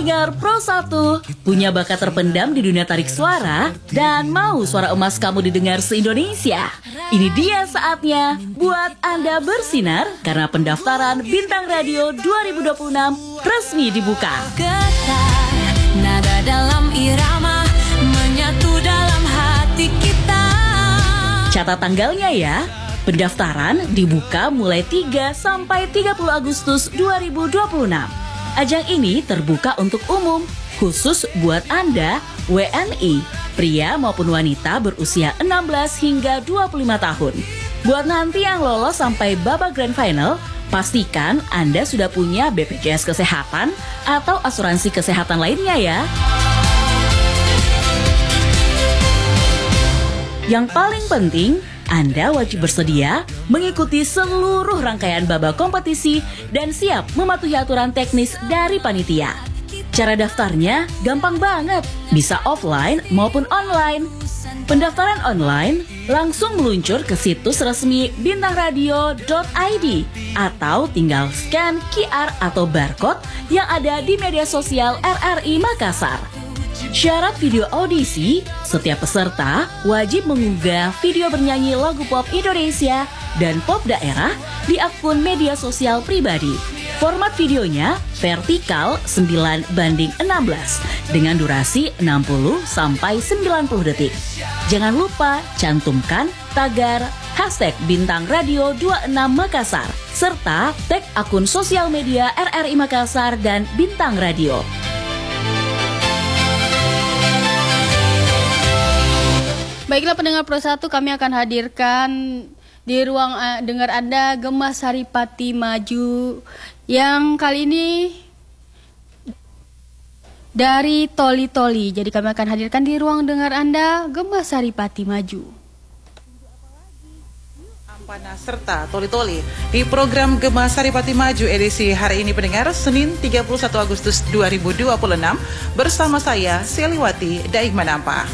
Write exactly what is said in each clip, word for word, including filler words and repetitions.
Pendengar Pro satu, punya bakat terpendam di dunia tarik suara dan mau suara emas kamu didengar se-Indonesia? Ini dia saatnya buat Anda bersinar karena pendaftaran Bintang Radio dua ribu dua puluh enam resmi dibuka. Getar, nada dalam irama menyatu dalam hati kita. Catat tanggalnya ya. Pendaftaran dibuka mulai tiga sampai tiga puluh Agustus dua ribu dua puluh enam. Ajang ini terbuka untuk umum, khusus buat Anda, W N I, pria maupun wanita berusia enam belas hingga dua puluh lima tahun. Buat nanti yang lolos sampai babak grand final, pastikan Anda sudah punya B P J S Kesehatan atau asuransi kesehatan lainnya ya. Yang paling penting, Anda wajib bersedia mengikuti seluruh rangkaian babak kompetisi dan siap mematuhi aturan teknis dari panitia. Cara daftarnya gampang banget, bisa offline maupun online. Pendaftaran online langsung meluncur ke situs resmi bintang radio dot i d atau tinggal scan Q R atau barcode yang ada di media sosial R R I Makassar. Syarat video audisi, setiap peserta wajib mengunggah video bernyanyi lagu pop Indonesia dan pop daerah di akun media sosial pribadi. Format videonya vertikal sembilan banding enam belas dengan durasi enam puluh sampai sembilan puluh detik. Jangan lupa cantumkan tagar hashtag Bintang Radio dua puluh enam Makassar serta tag akun sosial media R R I Makassar dan Bintang Radio. Baiklah pendengar Pro satu, kami akan hadirkan di ruang uh, dengar Anda Gemma Saripati Maju yang kali ini dari Toli Toli. Jadi kami akan hadirkan di ruang dengar Anda Gemma Saripati Maju. Ampana serta Toli Toli di program Gemma Saripati Maju edisi hari ini pendengar Senin tiga puluh satu Agustus dua ribu dua puluh enam bersama saya Seliwati Daigmanampa.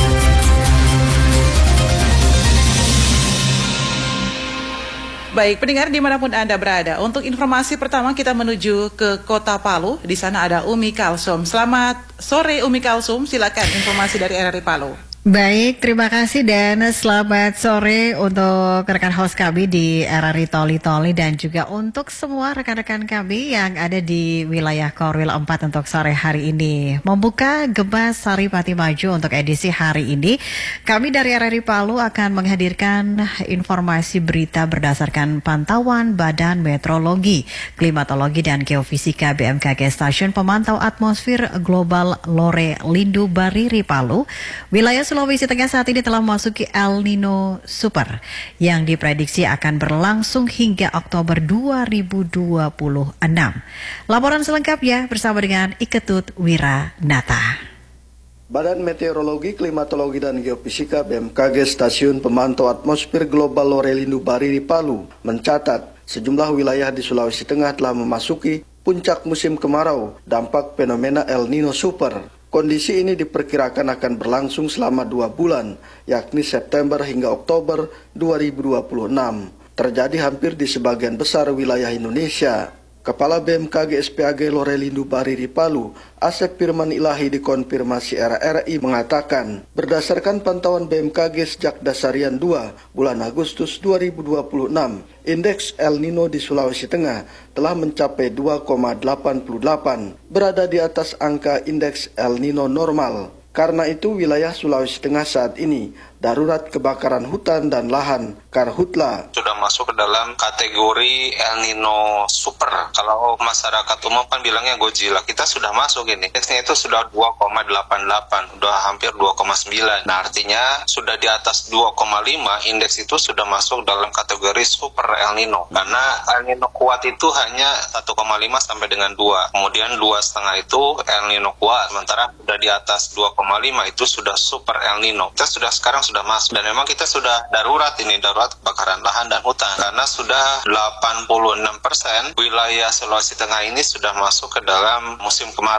Baik, pendengar dimanapun Anda berada, untuk informasi pertama kita menuju ke Kota Palu. Di sana ada Umi Kalsum. Selamat sore Umi Kalsum, silakan informasi dari R R I Palu. Baik, terima kasih dan selamat sore untuk rekan host kami di R R I Toli Toli dan juga untuk semua rekan-rekan kami yang ada di wilayah Korwil empat untuk sore hari ini. Membuka Gemma Saripati Maju untuk edisi hari ini, kami dari R R I Palu akan menghadirkan informasi berita berdasarkan pantauan Badan Meteorologi, Klimatologi dan Geofisika B M K G Stasiun Pemantau Atmosfer Global Lore Lindu Bariri Palu. Wilayah Sulawesi Tengah saat ini telah memasuki El Nino Super yang diprediksi akan berlangsung hingga Oktober dua ribu dua puluh enam. Laporan selengkapnya bersama dengan Iketut Wiranata. Badan Meteorologi, Klimatologi dan Geofisika B M K G Stasiun Pemantau Atmosfer Global Lore Lindu Bariri Palu mencatat sejumlah wilayah di Sulawesi Tengah telah memasuki puncak musim kemarau dampak fenomena El Nino Super. Kondisi ini diperkirakan akan berlangsung selama dua bulan, yakni September hingga Oktober dua ribu dua puluh enam. Terjadi hampir di sebagian besar wilayah Indonesia. Kepala B M K G S P A G Lore Lindu Bariri Palu, Asep Firman Ilahi dikonfirmasi R R I mengatakan, berdasarkan pantauan B M K G sejak Dasarian dua bulan Agustus dua ribu dua puluh enam, indeks El Nino di Sulawesi Tengah telah mencapai dua koma delapan delapan, berada di atas angka indeks El Nino normal. Karena itu wilayah Sulawesi Tengah saat ini darurat kebakaran hutan dan lahan Karhutla. Sudah masuk ke dalam kategori El Nino Super. Kalau masyarakat umum kan bilangnya Godzilla. Kita sudah masuk ini. Indeksnya itu sudah dua koma delapan delapan, sudah hampir dua koma sembilan. Nah, artinya sudah di atas dua koma lima, indeks itu sudah masuk dalam kategori Super El Nino. Karena El Nino kuat itu hanya satu koma lima sampai dengan dua. Kemudian dua koma lima itu El Nino kuat. Sementara sudah di atas dua koma lima itu sudah Super El Nino. Kita sudah sekarang sudah masuk, dan memang kita sudah darurat ini, darurat kebakaran lahan dan hutan, karena sudah delapan puluh enam persen wilayah Sulawesi Tengah ini sudah masuk ke dalam musim kemarau.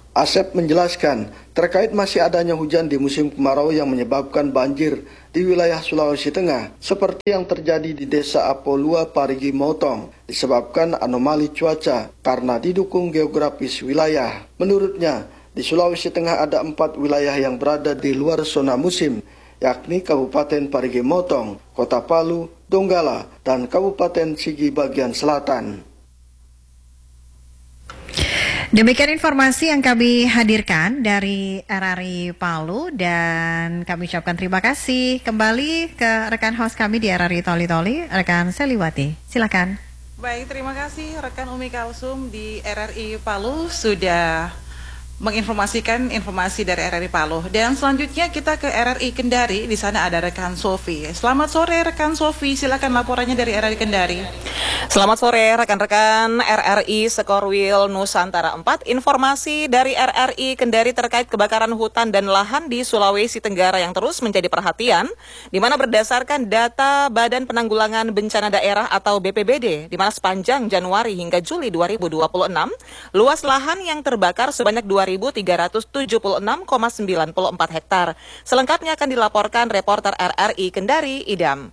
Asep menjelaskan, terkait masih adanya hujan di musim kemarau yang menyebabkan banjir di wilayah Sulawesi Tengah, seperti yang terjadi di Desa Apolua, Parigi Motong, disebabkan anomali cuaca karena didukung geografis wilayah. Menurutnya, di Sulawesi Tengah ada empat wilayah yang berada di luar zona musim, yakni Kabupaten Parigi Motong, Kota Palu, Donggala, dan Kabupaten Sigi bagian selatan. Demikian informasi yang kami hadirkan dari R R I Palu dan kami ucapkan terima kasih kembali ke rekan host kami di R R I Toli Toli, rekan Seliwati. Silakan. Baik, terima kasih rekan Umi Kalsum di R R I Palu sudah menginformasikan informasi dari R R I Palu. Dan selanjutnya kita ke R R I Kendari, di sana ada rekan Sofi. Selamat sore rekan Sofi, silakan laporannya dari R R I Kendari. Selamat sore rekan-rekan R R I Sekorwil Nusantara empat. Informasi dari R R I Kendari terkait kebakaran hutan dan lahan di Sulawesi Tenggara yang terus menjadi perhatian, di mana berdasarkan data Badan Penanggulangan Bencana Daerah atau B P B D, di mana sepanjang Januari hingga Juli dua ribu dua puluh enam, luas lahan yang terbakar sebanyak dua ribu tiga ratus tujuh puluh enam koma sembilan empat hektar. Selengkapnya akan dilaporkan reporter R R I Kendari, Idam.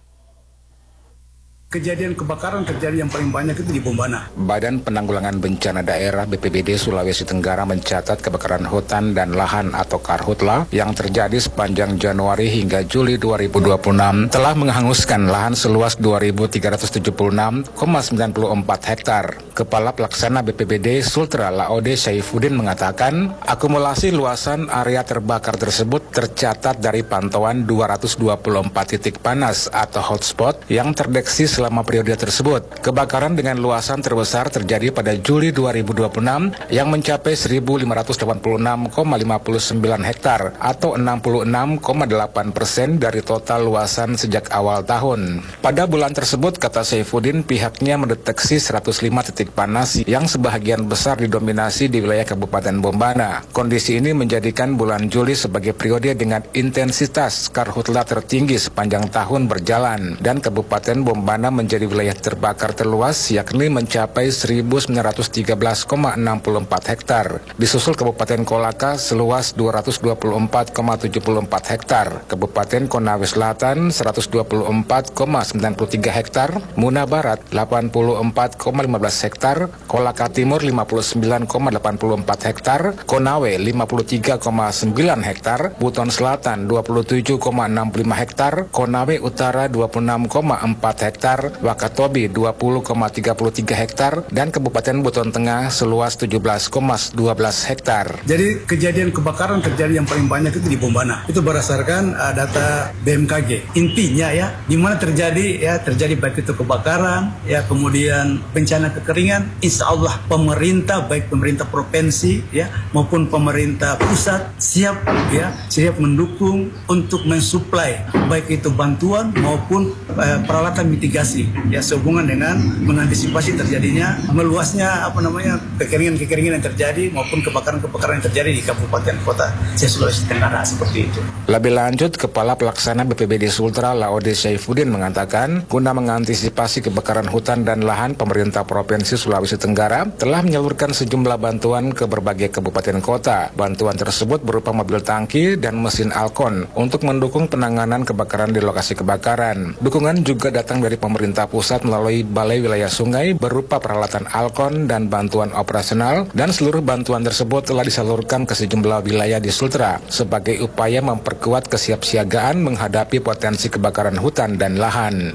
Kejadian kebakaran terjadi yang paling banyak itu di Bombana. Badan Penanggulangan Bencana Daerah B P B D Sulawesi Tenggara mencatat kebakaran hutan dan lahan atau karhutla yang terjadi sepanjang Januari hingga Juli dua ribu dua puluh enam telah menghanguskan lahan seluas dua ribu tiga ratus tujuh puluh enam koma sembilan empat hektar. Kepala Pelaksana B P B D Sultra Laode Saifuddin mengatakan akumulasi luasan area terbakar tersebut tercatat dari pantauan dua ratus dua puluh empat titik panas atau hotspot yang terdeteksi selama periode tersebut. Kebakaran dengan luasan terbesar terjadi pada Juli dua ribu dua puluh enam yang mencapai seribu lima ratus delapan puluh enam koma lima sembilan hektar atau enam puluh enam koma delapan persen dari total luasan sejak awal tahun. Pada bulan tersebut, kata Saifuddin, pihaknya mendeteksi seratus lima titik panas yang sebahagian besar didominasi di wilayah Kabupaten Bombana. Kondisi ini menjadikan bulan Juli sebagai periode dengan intensitas karhutla tertinggi sepanjang tahun berjalan, dan Kabupaten Bombana menjadi wilayah terbakar terluas yakni mencapai seribu sembilan ratus tiga belas koma enam empat hektar. Disusul Kabupaten Kolaka seluas dua ratus dua puluh empat koma tujuh empat hektar, Kabupaten Konawe Selatan seratus dua puluh empat koma sembilan tiga hektar, Muna Barat delapan puluh empat koma lima belas hektar, Kolaka Timur lima puluh sembilan koma delapan empat hektar, Konawe lima puluh tiga koma sembilan hektar, Buton Selatan dua puluh tujuh koma enam lima hektar, Konawe Utara dua puluh enam koma empat hektar, Wakatobi dua puluh koma tiga tiga hektar, dan Kabupaten Buton Tengah seluas tujuh belas koma dua belas hektar. Jadi kejadian kebakaran terjadi yang paling banyak itu di Bombana. Itu berdasarkan uh, data B M K G. Intinya ya, di mana terjadi ya terjadi baik itu kebakaran, ya kemudian bencana kekeringan, insya Allah pemerintah baik pemerintah provinsi ya maupun pemerintah pusat siap ya siap mendukung untuk mensuplai baik itu bantuan maupun uh, peralatan mitigasi ya sehubungan dengan mengantisipasi terjadinya meluasnya apa namanya kekeringan-kekeringan yang terjadi maupun kebakaran-kebakaran yang terjadi di kabupaten kota Sulawesi Tenggara seperti itu. Lebih lanjut, Kepala Pelaksana B P B D Sultra Laode Saifuddin mengatakan guna mengantisipasi kebakaran hutan dan lahan, pemerintah Provinsi Sulawesi Tenggara telah menyalurkan sejumlah bantuan ke berbagai kabupaten kota. Bantuan tersebut berupa mobil tangki dan mesin Alkon untuk mendukung penanganan kebakaran di lokasi kebakaran. Dukungan juga datang dari pemerintah pusat melalui Balai Wilayah Sungai berupa peralatan Alkon dan bantuan operasional, dan seluruh bantuan tersebut telah disalurkan ke sejumlah wilayah di Sultra sebagai upaya memperkuat kesiapsiagaan menghadapi potensi kebakaran hutan dan lahan.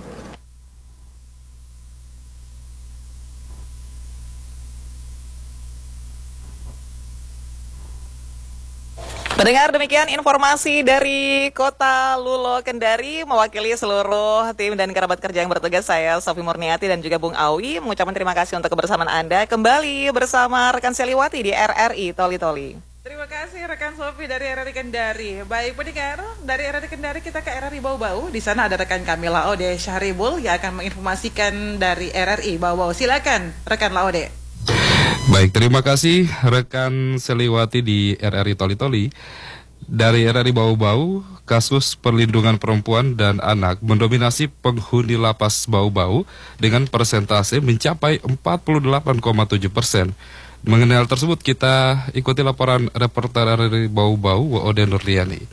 Mendengar demikian informasi dari Kota Lulo Kendari, mewakili seluruh tim dan kerabat kerja yang bertugas, saya Sofi Murniati dan juga Bung Awi mengucapkan terima kasih untuk kebersamaan Anda kembali bersama rekan Seliwati di R R I Toli Toli. Terima kasih rekan Sofi dari R R I Kendari. Baik pendengar, dari R R I Kendari kita ke R R I Bau-Bau. Di sana ada rekan kami Laode Syahribul yang akan menginformasikan dari R R I Bau-Bau. Silakan rekan Laode. Baik, terima kasih rekan Seliwati di R R I Toli Toli. Dari R R I Bau-Bau, kasus perlindungan perempuan dan anak mendominasi penghuni lapas Bau-Bau dengan persentase mencapai empat puluh delapan koma tujuh persen. Mengenai hal tersebut kita ikuti laporan reporter R R I Bau-Bau Ode Nurliani.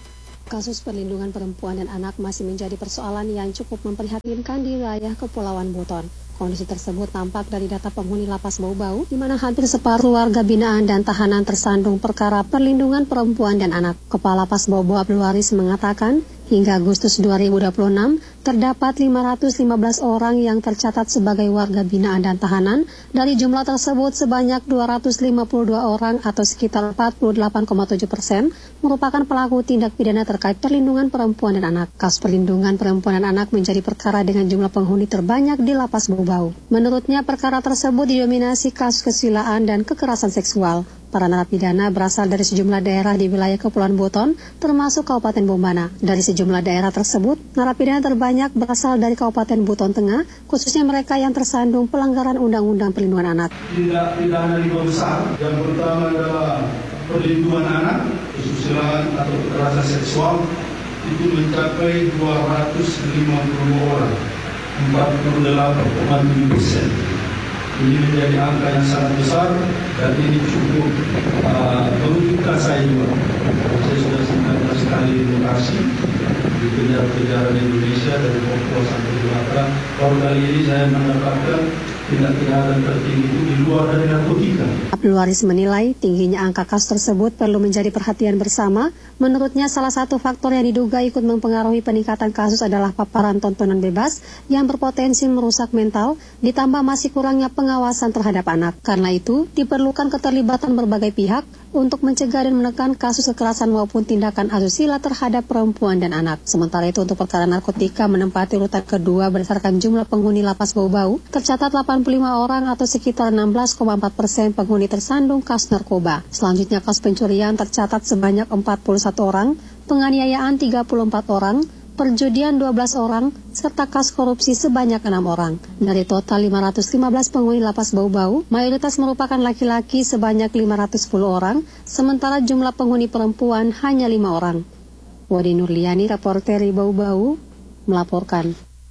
Kasus perlindungan perempuan dan anak masih menjadi persoalan yang cukup memprihatinkan di wilayah Kepulauan Buton. Kondisi tersebut tampak dari data penghuni lapas Bau-Bau, di mana hampir separuh warga binaan dan tahanan tersandung perkara perlindungan perempuan dan anak. Kepala Lapas Bau-Bau Abdul Waris mengatakan, hingga Agustus dua ribu dua puluh enam, terdapat lima ratus lima belas orang yang tercatat sebagai warga binaan dan tahanan. Dari jumlah tersebut, sebanyak dua ratus lima puluh dua orang atau sekitar empat puluh delapan koma tujuh persen merupakan pelaku tindak pidana terkait perlindungan perempuan dan anak. Kasus perlindungan perempuan dan anak menjadi perkara dengan jumlah penghuni terbanyak di Lapas Bau-Bau. Menurutnya, perkara tersebut didominasi kasus kesusilaan dan kekerasan seksual. Para narapidana berasal dari sejumlah daerah di wilayah Kepulauan Buton, termasuk Kabupaten Bombana. Dari sejumlah daerah tersebut, narapidana terbanyak berasal dari Kabupaten Buton Tengah, khususnya mereka yang tersandung pelanggaran Undang-Undang Perlindungan Anak. Tindak pidana lima besar, yang pertama adalah perlindungan anak, kesusilaan atau kekerasan seksual, itu mencapai dua ratus lima puluh orang, empat puluh delapan koma tujuh persen. Ini menjadi angka yang sangat besar dan ini cukup uh, merugikan saya juga. Saya sudah sembilan belas kali di lokasi di penjara-penjara di Indonesia dari Papua sampai Sumatera. Baru kali ini saya mendapatkan tindak pidana tertinggi itu di luar dari narkotika. Abdul Waris menilai tingginya angka kasus tersebut perlu menjadi perhatian bersama. Menurutnya, salah satu faktor yang diduga ikut mempengaruhi peningkatan kasus adalah paparan tontonan bebas yang berpotensi merusak mental, ditambah masih kurangnya pengawasan terhadap anak. Karena itu, diperlukan keterlibatan berbagai pihak untuk mencegah dan menekan kasus kekerasan maupun tindakan asusila terhadap perempuan dan anak. Sementara itu, untuk perkara narkotika menempati urutan kedua berdasarkan jumlah penghuni Lapas Bau-Bau, tercatat delapan puluh lima orang atau sekitar enam belas koma empat persen penghuni tersandung kasus narkoba. Selanjutnya, kasus pencurian tercatat sebanyak empat puluh satu orang, penganiayaan tiga puluh empat orang, perjudian dua belas orang, serta kasus korupsi sebanyak enam orang. Dari total lima ratus lima belas penghuni Lapas Bau-Bau, mayoritas merupakan laki-laki sebanyak lima ratus sepuluh orang, sementara jumlah penghuni perempuan hanya lima orang. Wadi Nurliani, reporter di Bau-Bau, melaporkan.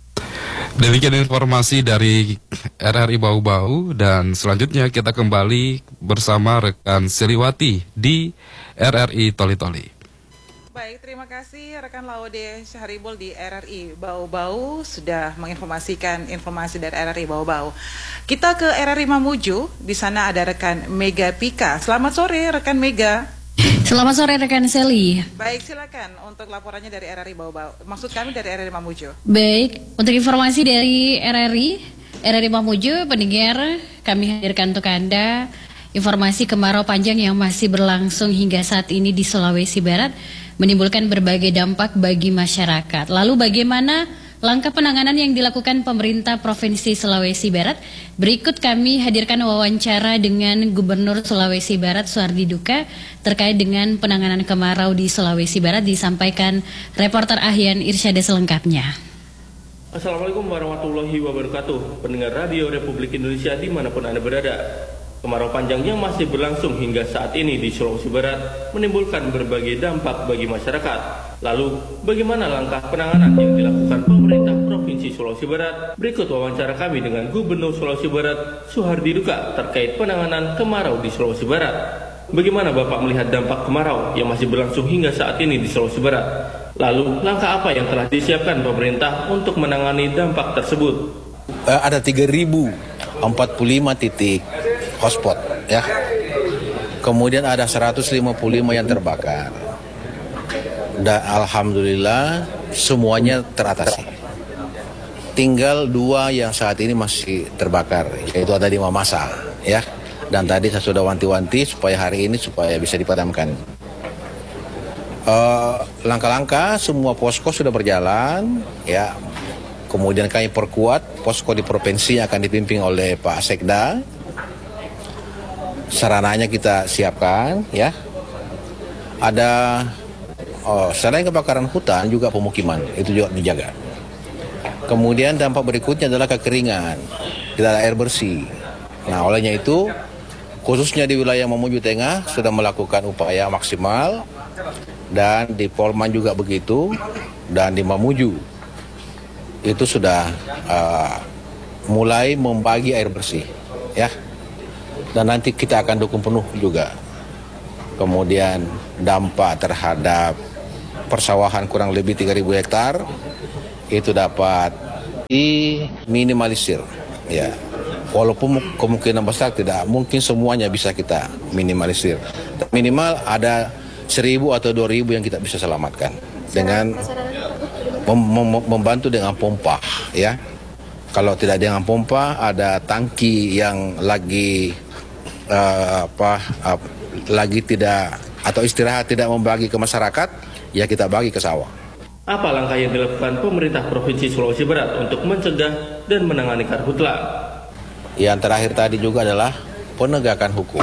Demikian informasi dari R R I Bau-Bau, dan selanjutnya kita kembali bersama rekan Seliwati di R R I Toli-Toli. Baik, terima kasih rekan Laude Syahribul di R R I Bau-Bau sudah menginformasikan informasi dari R R I Bau-Bau. Kita ke R R I Mamuju, di sana ada rekan Mega Pika. Selamat sore rekan Mega. Selamat sore rekan Seli. Baik, silakan untuk laporannya dari R R I Bau-Bau. Maksud kami dari R R I Mamuju. Baik, untuk informasi dari R R I, R R I Mamuju, pendengar, kami hadirkan untuk Anda informasi kemarau panjang yang masih berlangsung hingga saat ini di Sulawesi Barat menimbulkan berbagai dampak bagi masyarakat. Lalu bagaimana langkah penanganan yang dilakukan pemerintah Provinsi Sulawesi Barat? Berikut kami hadirkan wawancara dengan Gubernur Sulawesi Barat Suhardi Duka terkait dengan penanganan kemarau di Sulawesi Barat, disampaikan reporter Ahyan Irsyada selengkapnya. Assalamualaikum warahmatullahi wabarakatuh, pendengar Radio Republik Indonesia dimanapun Anda berada. Kemarau panjang yang masih berlangsung hingga saat ini di Sulawesi Barat menimbulkan berbagai dampak bagi masyarakat. Lalu, bagaimana langkah penanganan yang dilakukan pemerintah Provinsi Sulawesi Barat? Berikut wawancara kami dengan Gubernur Sulawesi Barat Suhardi Duka terkait penanganan kemarau di Sulawesi Barat. Bagaimana Bapak melihat dampak kemarau yang masih berlangsung hingga saat ini di Sulawesi Barat? Lalu, langkah apa yang telah disiapkan pemerintah untuk menangani dampak tersebut? Uh, ada tiga ribu empat puluh lima titik hotspot, ya. Kemudian ada seratus lima puluh lima yang terbakar. Dan alhamdulillah semuanya teratasi. Tinggal dua yang saat ini masih terbakar, yaitu ada di Mamasa, ya. Dan tadi saya sudah wanti-wanti supaya hari ini supaya bisa dipadamkan. Uh, langkah-langkah semua posko sudah berjalan, ya. Kemudian kami perkuat posko di provinsi yang akan dipimpin oleh Pak Sekda. Sarananya kita siapkan, ya. Ada oh, selain kebakaran hutan juga pemukiman itu juga dijaga. Kemudian dampak berikutnya adalah kekeringan, tidak ada air bersih. Nah, olehnya itu khususnya di wilayah Mamuju Tengah sudah melakukan upaya maksimal, dan di Polman juga begitu, dan di Mamuju itu sudah uh, mulai membagi air bersih, ya. dan nanti kita akan dukung penuh juga. Kemudian dampak terhadap persawahan kurang lebih tiga ribu hektar itu dapat diminimalisir, ya. Walaupun kemungkinan besar tidak mungkin semuanya bisa kita minimalisir. Minimal ada seribu atau dua ribu yang kita bisa selamatkan dengan mem- mem- membantu dengan pompa, ya. Kalau tidak dengan pompa, ada tangki yang lagi uh, apa uh, lagi tidak atau istirahat tidak membagi ke masyarakat, ya kita bagi ke sawah. Apa langkah yang dilakukan pemerintah Provinsi Sulawesi Barat untuk mencegah dan menangani karhutla? Yang terakhir tadi juga adalah penegakan hukum.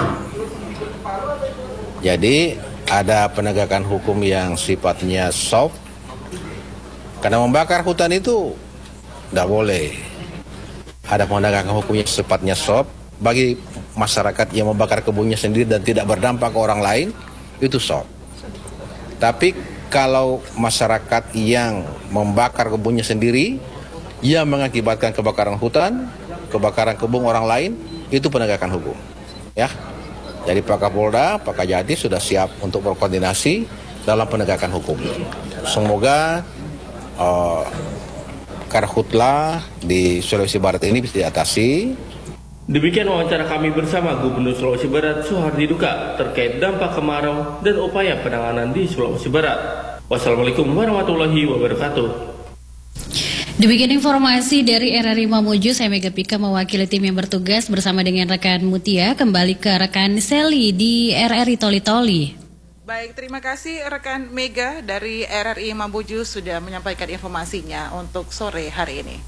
Jadi ada penegakan hukum yang sifatnya soft, karena membakar hutan itu tidak boleh. Ada penegakan hukum yang sifatnya soft bagi masyarakat yang membakar kebunnya sendiri dan tidak berdampak ke orang lain, itu soft. Tapi kalau masyarakat yang membakar kebunnya sendiri yang mengakibatkan kebakaran hutan, kebakaran kebun orang lain, itu penegakan hukum, ya. Jadi Pak Kapolda, Pak Kajati sudah siap untuk berkoordinasi dalam penegakan hukum. Semoga uh, karhutla di Sulawesi Barat ini bisa diatasi. Demikian wawancara kami bersama Gubernur Sulawesi Barat Suhardi Duka terkait dampak kemarau dan upaya penanganan di Sulawesi Barat. Wassalamualaikum warahmatullahi wabarakatuh. Demikian informasi dari R R I Mamuju. Saya Mega Pika mewakili tim yang bertugas bersama dengan rekan Mutia. Kembali ke rekan Sally di R R I Toli Toli. Baik, terima kasih rekan Mega dari R R I Mamuju sudah menyampaikan informasinya untuk sore hari ini.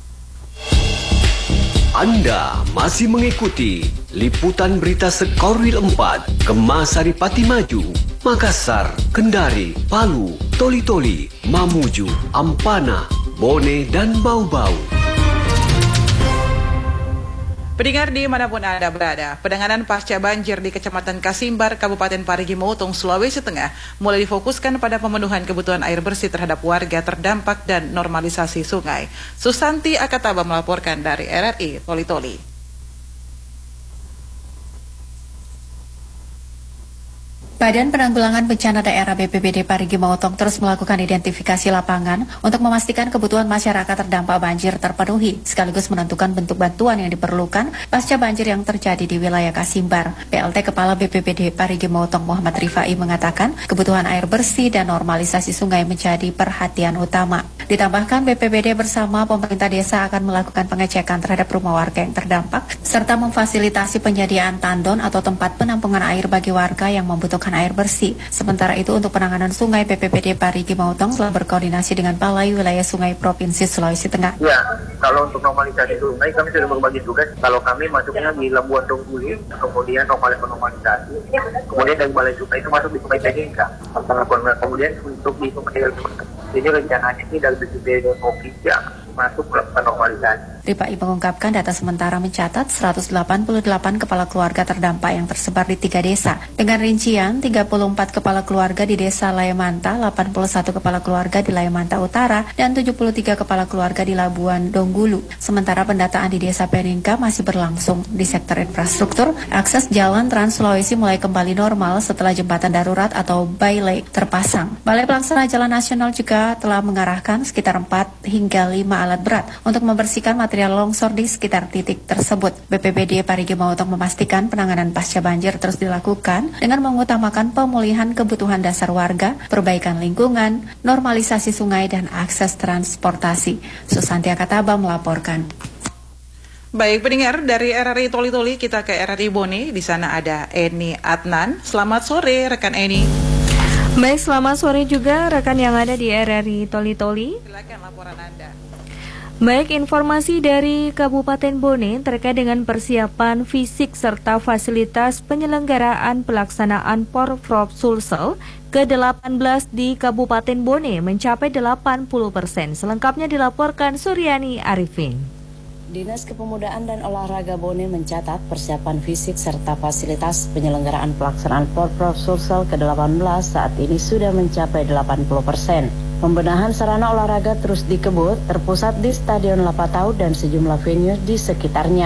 Anda masih mengikuti liputan berita Sekorwil empat, Kemas Saripati Maju, Makassar, Kendari, Palu, Toli Toli, Mamuju, Ampana, Bone, dan Bau-Bau. Pendengar dimanapun Anda berada, penanganan pasca banjir di Kecamatan Kasimbar, Kabupaten Parigi Motong, Sulawesi Tengah mulai difokuskan pada pemenuhan kebutuhan air bersih terhadap warga terdampak dan normalisasi sungai. Susanti Akataba melaporkan dari R R I Toli Toli. Badan Penanggulangan Bencana Daerah B P B D Parigi Motong terus melakukan identifikasi lapangan untuk memastikan kebutuhan masyarakat terdampak banjir terpenuhi, sekaligus menentukan bentuk bantuan yang diperlukan pasca banjir yang terjadi di wilayah Kasimbar. P L T Kepala B P B D Parigi Motong Muhammad Rifai mengatakan kebutuhan air bersih dan normalisasi sungai menjadi perhatian utama. Ditambahkan B P B D bersama pemerintah desa akan melakukan pengecekan terhadap rumah warga yang terdampak, serta memfasilitasi penyediaan tandon atau tempat penampungan air bagi warga yang membutuhkan air bersih. Sementara itu untuk penanganan sungai, B P B D Parigi Motong telah berkoordinasi dengan Balai Wilayah Sungai Provinsi Sulawesi Tengah. Ya, kalau untuk normalisasi sungai kami sudah berbagi tugas. Kalau kami masuknya di Labuan Dongguli, kemudian normalisasi. Kemudian dari Balai Sungai itu masuk di Sungai Tegengka. Kemudian untuk di Sungai ini rencananya ini dari B P B D Provinsi masuk ke normalisasi. Rifai mengungkapkan data sementara mencatat seratus delapan puluh delapan kepala keluarga terdampak yang tersebar di tiga desa. Dengan rincian tiga puluh empat kepala keluarga di Desa Layamanta, delapan puluh satu kepala keluarga di Layamanta Utara, dan tujuh puluh tiga kepala keluarga di Labuan Donggulu. Sementara pendataan di Desa Peningka masih berlangsung. Di sektor infrastruktur, akses jalan Trans Sulawesi mulai kembali normal setelah jembatan darurat atau Bailey terpasang. Balai Pelaksana Jalan Nasional juga telah mengarahkan sekitar empat hingga lima alat berat untuk membersihkan material longsor di sekitar titik tersebut. B P B D Parigi Motong memastikan penanganan pasca banjir terus dilakukan dengan mengutamakan pemulihan kebutuhan dasar warga, perbaikan lingkungan, normalisasi sungai, dan akses transportasi. Susanti Akataba melaporkan. Baik, pendengar dari R R I Toli Toli kita ke R R I Bone. Di sana ada Eni Adnan. Selamat sore rekan Eni. Baik, selamat sore juga rekan yang ada di R R I Toli Toli. Silakan laporan Anda. Baik, informasi dari Kabupaten Bone terkait dengan persiapan fisik serta fasilitas penyelenggaraan pelaksanaan Porprov Sulsel ke delapan belas di Kabupaten Bone mencapai delapan puluh persen. Selengkapnya dilaporkan Suryani Arifin. Dinas Kepemudaan dan Olahraga Bone mencatat persiapan fisik serta fasilitas penyelenggaraan pelaksanaan Porprov Sulsel ke delapan belas saat ini sudah mencapai delapan puluh persen. Pembenahan sarana olahraga terus dikebut, terpusat di Stadion Lapatau dan sejumlah venue di sekitarnya.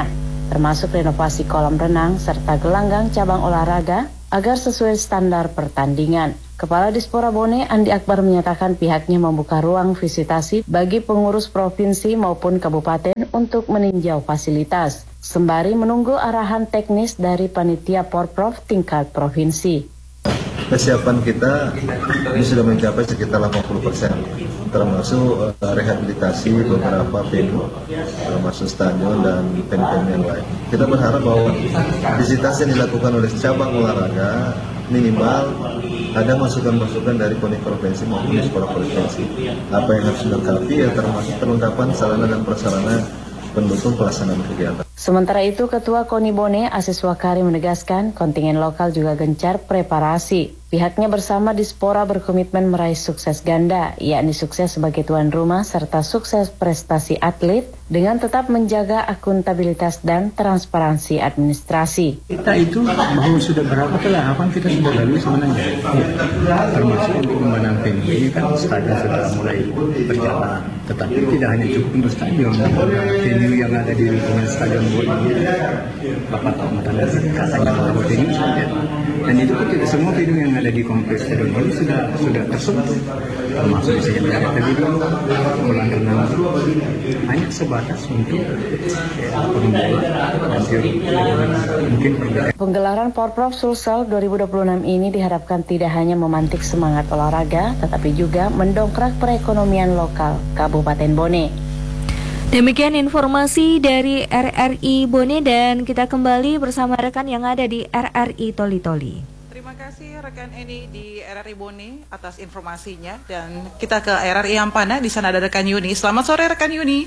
termasuk renovasi kolam renang serta gelanggang cabang olahraga agar sesuai standar pertandingan. Kepala Dispora Bone, Andi Akbar, menyatakan pihaknya membuka ruang visitasi bagi pengurus provinsi maupun kabupaten untuk meninjau fasilitas, sembari menunggu arahan teknis dari panitia Porprov tingkat provinsi. Kesiapan kita ini sudah mencapai sekitar delapan puluh persen, termasuk uh, rehabilitasi beberapa venue, termasuk stadion dan venue-venue yang lain. Kita berharap bahwa visitasi yang dilakukan oleh cabang olahraga minimal ada masukan-masukan dari koni provinsi maupun di sekolah provinsi. Apa yang harus dilengkapi ya termasuk perlengkapan sarana dan prasarana pendukung pelaksanaan kegiatan. Sementara itu, Ketua KONI Bone, Asis Wakari, menegaskan kontingen lokal juga gencar preparasi. Pihaknya bersama Dispora berkomitmen meraih sukses ganda, yakni sukses sebagai tuan rumah serta sukses prestasi atlet dengan tetap menjaga akuntabilitas dan transparansi administrasi. Kita itu bahwa sudah berapa tahapan kita sudah lalui sebenarnya. Ya, termasuk untuk pembangunan venue ini kan stadion sudah mulai berjalan. Tetapi tidak hanya cukup untuk stadion, venue yang ada di lingkungan stadion Bone ini, Bapak tahu matanya katanya bahwa venue saja. Dan itu pun tidak semua venue yang ada di kompleks stadion Bone sudah sudah tersentuh, termasuk misalnya tadi dulu kolam renang hanya sebatas untuk pembola dan mungkin perbedaan. Penggelaran Porprov Sulsel dua ribu dua puluh enam ini diharapkan tidak hanya memantik semangat olahraga, tetapi juga mendongkrak perekonomian lokal Kabupaten Bone. Demikian informasi dari R R I Bone dan kita kembali bersama rekan yang ada di R R I Toli Toli. Terima kasih rekan Eni di R R I Bone atas informasinya dan kita ke R R I Ampana, di sana ada rekan Yuni. Selamat sore rekan Yuni.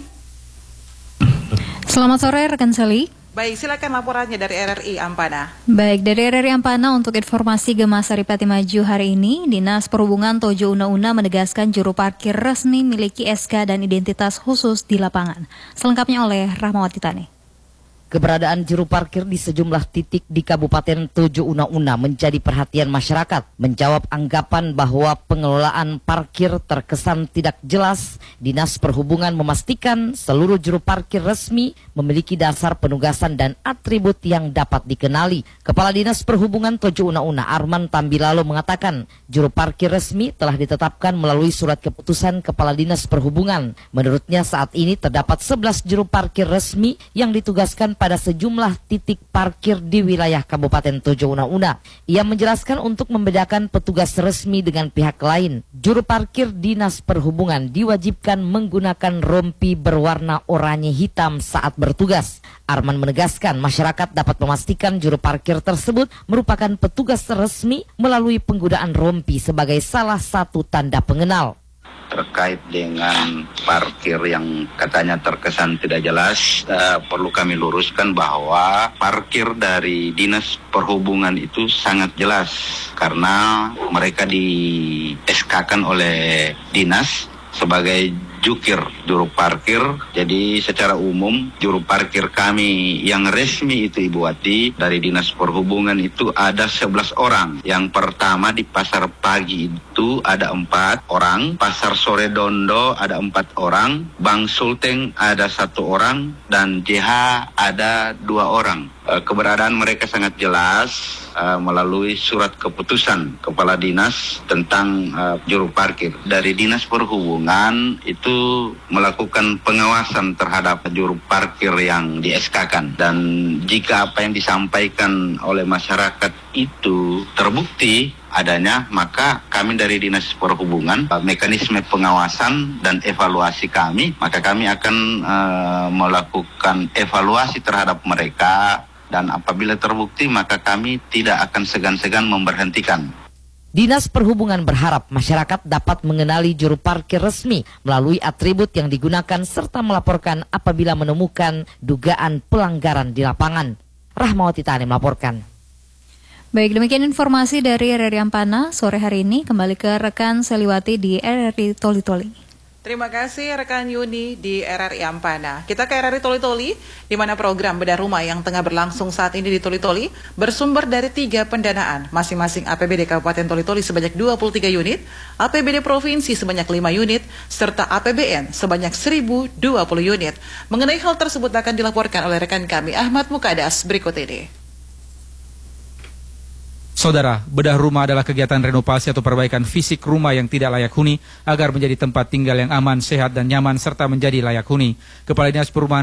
Selamat sore rekan Sally. Baik, silakan laporannya dari R R I Ampana. Baik, dari R R I Ampana untuk informasi Gema Saripati Maju hari ini, Dinas Perhubungan Tojo Una-Una menegaskan juru parkir resmi miliki S K dan identitas khusus di lapangan. Selengkapnya oleh Rahmawati Tani. Keberadaan juru parkir di sejumlah titik di Kabupaten Tojo Una-Una menjadi perhatian masyarakat. Menjawab anggapan bahwa pengelolaan parkir terkesan tidak jelas, Dinas Perhubungan memastikan seluruh juru parkir resmi memiliki dasar penugasan dan atribut yang dapat dikenali. Kepala Dinas Perhubungan Tojo Una-Una, Arman Tambilalo, mengatakan juru parkir resmi telah ditetapkan melalui surat keputusan Kepala Dinas Perhubungan. Menurutnya saat ini terdapat sebelas juru parkir resmi yang ditugaskan pada sejumlah titik parkir di wilayah Kabupaten Tojo Una-Una. Ia menjelaskan untuk membedakan petugas resmi dengan pihak lain, juru parkir Dinas Perhubungan diwajibkan menggunakan rompi berwarna oranye hitam saat bertugas. Arman menegaskan masyarakat dapat memastikan juru parkir tersebut merupakan petugas resmi melalui penggunaan rompi sebagai salah satu tanda pengenal. Terkait dengan parkir yang katanya terkesan tidak jelas, uh, perlu kami luruskan bahwa parkir dari Dinas Perhubungan itu sangat jelas karena mereka di S K-kan oleh Dinas sebagai jukir juru parkir. Jadi secara umum juru parkir kami yang resmi itu Ibu Wati dari Dinas Perhubungan itu ada sebelas orang. Yang pertama di Pasar Pagi itu ada empat orang, Pasar Sore Dondo ada empat orang, Bang Sulteng ada satu orang, dan J H ada dua orang. Keberadaan mereka sangat jelas uh, melalui surat keputusan Kepala Dinas tentang uh, juru parkir. Dari Dinas Perhubungan itu melakukan pengawasan terhadap juru parkir yang di S K-kan. Dan jika apa yang disampaikan oleh masyarakat itu terbukti adanya, maka kami dari Dinas Perhubungan, mekanisme pengawasan dan evaluasi kami, maka kami akan uh, melakukan evaluasi terhadap mereka. Dan apabila terbukti, maka kami tidak akan segan-segan memberhentikan. Dinas Perhubungan berharap masyarakat dapat mengenali juru parkir resmi melalui atribut yang digunakan serta melaporkan apabila menemukan dugaan pelanggaran di lapangan. Rahmawati Tani melaporkan. Baik, demikian informasi dari R R I Ampana sore hari ini. Kembali ke rekan Seliwati di R R I Toli Toli. Terima kasih rekan Yuni di R R I Ampana. Kita ke R R I Toli-Toli, di mana program bedah rumah yang tengah berlangsung saat ini di Toli-Toli bersumber dari tiga pendanaan, masing-masing A P B D Kabupaten Toli-Toli sebanyak dua puluh tiga unit, A P B D Provinsi sebanyak lima unit, serta A P B N sebanyak seribu dua puluh unit. Mengenai hal tersebut akan dilaporkan oleh rekan kami Ahmad Mukadas berikut ini. Saudara, bedah rumah adalah kegiatan renovasi atau perbaikan fisik rumah yang tidak layak huni agar menjadi tempat tinggal yang aman, sehat, dan nyaman serta menjadi layak huni. Kepala Dinas Perumahan